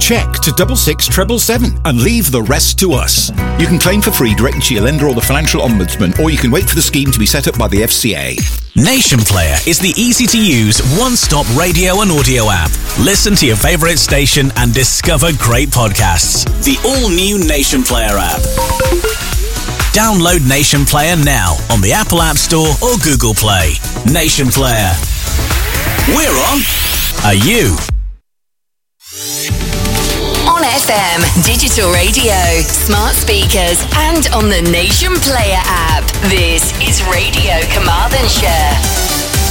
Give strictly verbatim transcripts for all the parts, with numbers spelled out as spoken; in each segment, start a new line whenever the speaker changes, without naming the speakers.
cheque to double six treble seven and leave the rest to us. You can claim for free directly to your lender or the Financial Ombudsman, or you can wait for the scheme to be set up by the F C A.
Nation Player is the easy-to-use, one-stop radio and audio app. Listen to your favourite station and discover great podcasts. The all-new Nation Player app. Download Nation Player now on the Apple App Store or Google Play. Nation Player. We're on. Are you?
On F M, digital radio, smart speakers, and on the Nation Player app. This is Radio Carmarthenshire.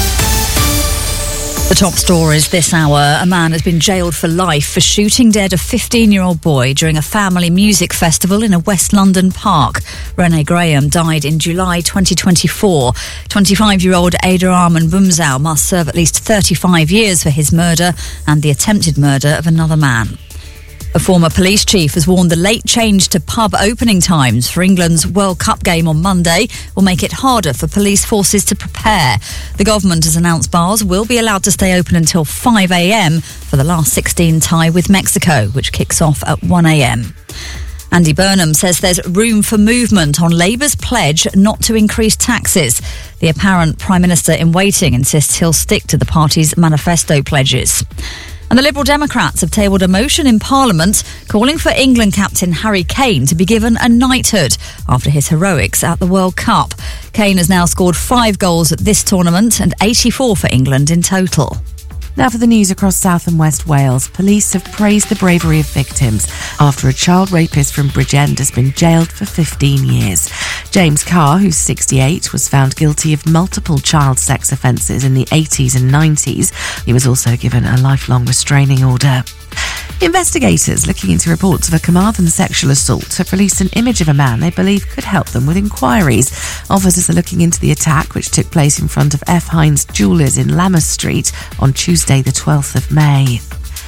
The top stories this hour. A man has been jailed for life for shooting dead a fifteen-year-old boy during a family music festival in a West London park. Rene Graham died in July twenty twenty-four. twenty-five-year-old Ada Arman Bumzau must serve at least thirty-five years for his murder and the attempted murder of another man. A former police chief has warned the late change to pub opening times for England's World Cup game on Monday will make it harder for police forces to prepare. The government has announced bars will be allowed to stay open until five a.m. for the last sixteen tie with Mexico, which kicks off at one a.m. Andy Burnham says there's room for movement on Labour's pledge not to increase taxes. The apparent Prime Minister in waiting insists he'll stick to the party's manifesto pledges. And the Liberal Democrats have tabled a motion in Parliament calling for England captain Harry Kane to be given a knighthood after his heroics at the World Cup. Kane has now scored five goals at this tournament and eighty-four for England in total.
Now for the news across South and West Wales. Police have praised the bravery of victims after a child rapist from Bridgend has been jailed for fifteen years. James Carr, who's sixty-eight, was found guilty of multiple child sex offences in the eighties and nineties. He was also given a lifelong restraining order. Investigators looking into reports of a Carmarthen sexual assault have released an image of a man they believe could help them with inquiries. Officers are looking into the attack, which took place in front of F. Hines Jewellers in Lammas Street on Tuesday the twelfth of May.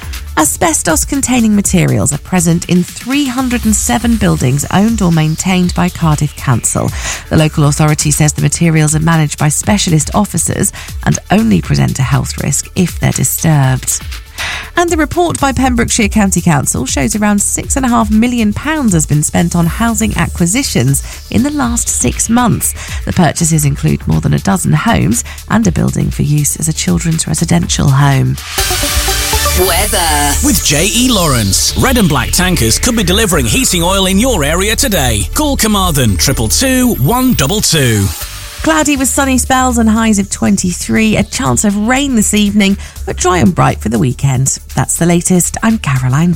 Asbestos-containing materials are present in three hundred seven buildings owned or maintained by Cardiff Council. The local authority says the materials are managed by specialist officers and only present a health risk if they're disturbed. And the report by Pembrokeshire County Council shows around six point five million pounds has been spent on housing acquisitions in the last six months. The purchases include more than a dozen homes and a building for use as a children's residential home.
Weather.
With J E Lawrence. Red and Black Tankers could be delivering heating oil in your area today. Call Carmarthen triple two one two two.
Cloudy with sunny spells and highs of twenty-three. A chance of rain this evening, but dry and bright for the weekend. That's the latest. I'm Caroline.